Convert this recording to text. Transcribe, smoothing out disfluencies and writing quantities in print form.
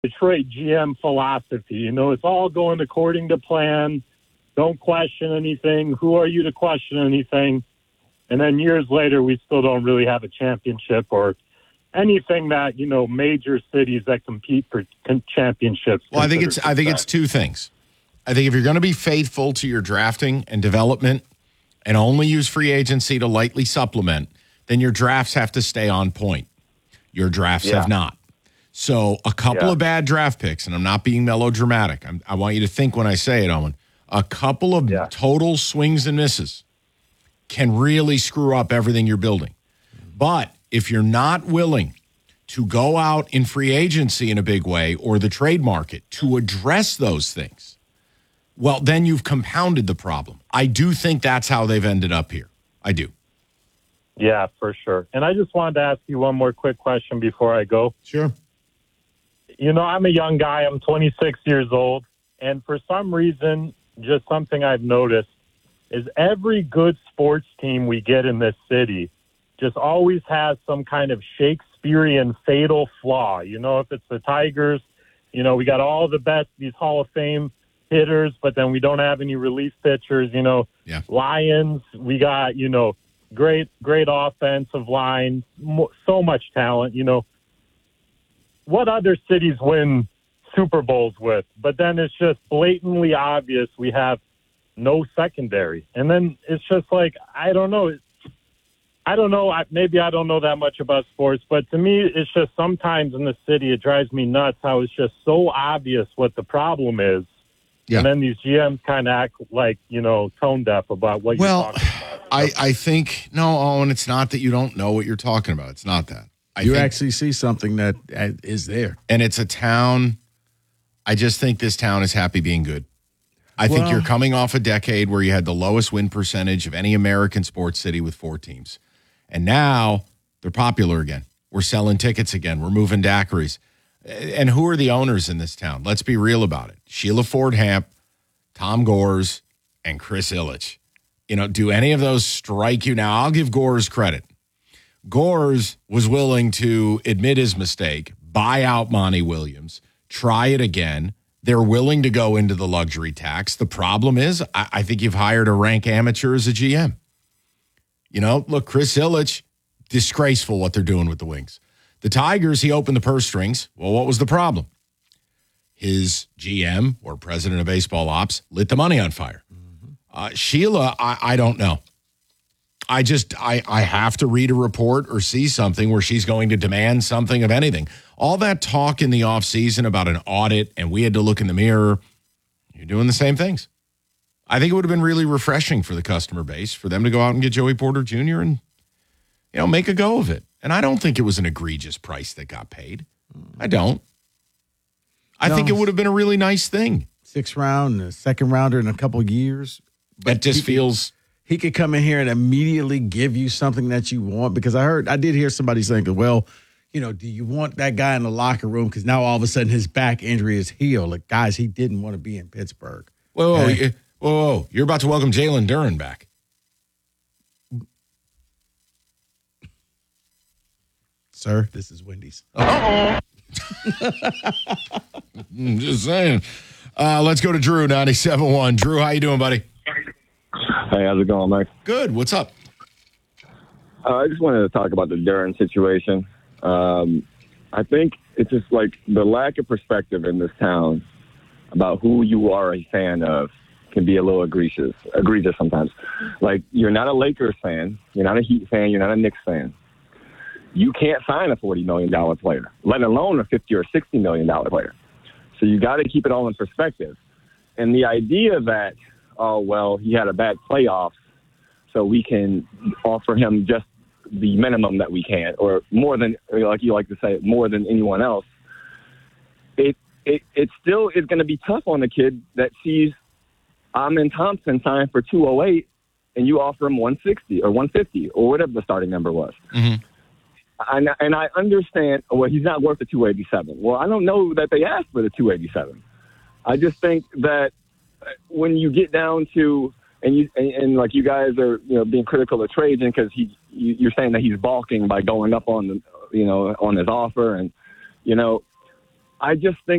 Detroit GM philosophy. It's all going according to plan. Don't question anything. Who are you to question anything? And then years later, we still don't really have a championship or anything that, major cities that compete for championships. Well, I think it's two things. I think if you're going to be faithful to your drafting and development and only use free agency to lightly supplement, then your drafts have to stay on point. Your drafts have not. So a couple of bad draft picks, and I'm not being melodramatic. I want you to think when I say it, Owen. A couple of total swings and misses can really screw up everything you're building. But if you're not willing to go out in free agency in a big way or the trade market to address those things, well, then you've compounded the problem. I do think that's how they've ended up here. I do. Yeah, for sure. And I just wanted to ask you one more quick question before I go. Sure. I'm a young guy. I'm 26 years old. And for some reason, just something I've noticed is every good sports team we get in this city just always has some kind of Shakespearean fatal flaw. If it's the Tigers, we got all the best, these Hall of Fame hitters, but then we don't have any relief pitchers. Lions, we got, great offensive line, so much talent. What other cities win Super Bowls with? But then it's just blatantly obvious we have no secondary. And then it's just like, I don't know. Maybe I don't know that much about sports, but to me, it's just sometimes in the city, it drives me nuts how it's just so obvious what the problem is. Yeah. And then these GMs kind of act like, tone deaf about what you're talking about. I think, no, Owen, it's not that you don't know what you're talking about. It's not that. You actually see something that is there. And it's a town. I just think this town is happy being good. I think you're coming off a decade where you had the lowest win percentage of any American sports city with 4 teams. And now they're popular again. We're selling tickets again. We're moving daiquiris. And who are the owners in this town? Let's be real about it. Sheila Ford Hamp, Tom Gores, and Chris Ilitch. Do any of those strike you? Now, I'll give Gores credit. Gores was willing to admit his mistake, buy out Monty Williams, try it again. They're willing to go into the luxury tax. The problem is, I think you've hired a rank amateur as a GM. Look, Chris Ilitch, disgraceful what they're doing with the Wings. The Tigers, he opened the purse strings. Well, what was the problem? His GM, or president of baseball ops, lit the money on fire. Sheila, I don't know. I have to read a report or see something where she's going to demand something of anything. All that talk in the offseason about an audit and we had to look in the mirror, you're doing the same things. I think it would have been really refreshing for the customer base for them to go out and get Joey Porter Jr. and, make a go of it. And I don't think it was an egregious price that got paid. I don't. I think it would have been a really nice thing. 6th round, a 2nd rounder in a couple of years. But that just feels... He could come in here and immediately give you something that you want. Because I did hear somebody saying, well, do you want that guy in the locker room? Because now all of a sudden his back injury is healed. Like, guys, he didn't want to be in Pittsburgh. Whoa. You're about to welcome Jalen Duren back. Sir, this is Wendy's. Just saying. Let's go to Drew, 97.1. Drew, how you doing, buddy? Hey, how's it going, Mike? Good. What's up? I just wanted to talk about the Duren situation. I think it's just like the lack of perspective in this town about who you are a fan of can be a little egregious sometimes. Like, you're not a Lakers fan, you're not a Heat fan, you're not a Knicks fan. You can't sign a $40 million player, let alone a $50 or $60 million player. So you got to keep it all in perspective. And the idea that, he had a bad playoffs, so we can offer him just the minimum that we can, or more than, like you like to say, more than anyone else. It still is going to be tough on the kid that sees Amen Thompson signed for 208, and you offer him 160 or 150 or whatever the starting number was. Mm-hmm. And I understand, he's not worth the 287. Well, I don't know that they asked for the 287. I just think that when you get down to, and like you guys are, being critical of Trajan because you're saying that he's balking by going up on on his offer, and I just think